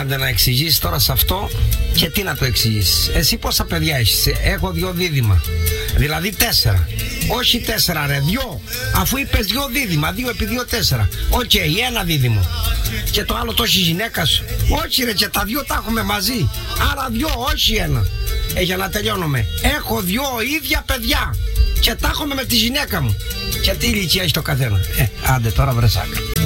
Άντε να εξηγήσεις τώρα σε αυτό. Και τι να το εξηγήσεις? Εσύ πόσα παιδιά έχεις? Έχω 2 δίδυμα. Δηλαδή 4. Όχι 4 ρε, 2. Αφού είπες 2 δίδυμα, 2 επί 2 4. Οκ, 1 δίδυμο. Και το άλλο το έχει η γυναίκα σου? Όχι ρε, και τα 2 τα έχουμε μαζί. Άρα 2, όχι 1. Για να τελειώνουμε. Έχω 2 ίδια παιδιά. Και τα έχουμε με τη γυναίκα μου. Και τι ηλικία έχει το καθένα? Άντε τώρα βρε σάκα.